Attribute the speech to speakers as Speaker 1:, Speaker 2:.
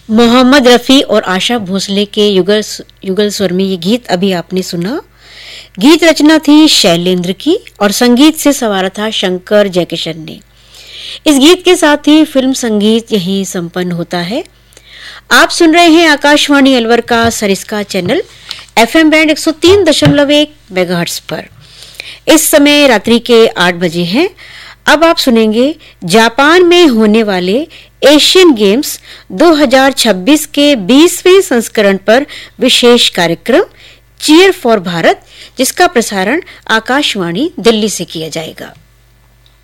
Speaker 1: मोहम्मद रफी और आशा भोसले के युगल स्वर में ये गीत अभी आपने सुना। गीत रचना थी शैलेंद्र की और संगीत से संवारा था शंकर जयकिशन ने। इस गीत के साथ ही फिल्म संगीत यही संपन्न होता है। आप सुन रहे हैं आकाशवाणी अलवर का Sariska channel FM band 103.1 megahertz पर। इस समय रात्रि के 8 बजे हैं। अब आप सुनेंगे जापान में होने वाले एशियन गेम्स 2026 के 20वें संस्करण पर विशेष कार्यक्रम चीयर फॉर भारत, जिसका प्रसारण आकाशवाणी दिल्ली से किया जाएगा।